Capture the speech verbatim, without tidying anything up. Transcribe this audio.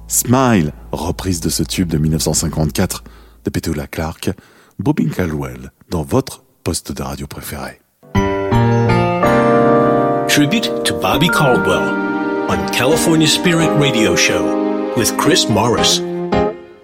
Smile, reprise de ce tube de dix-neuf cent cinquante-quatre de Petula Clark, Bobby Caldwell, dans votre poste de radio préféré. Tribute to Bobby Caldwell on California Spirit Radio Show with Chris Morris.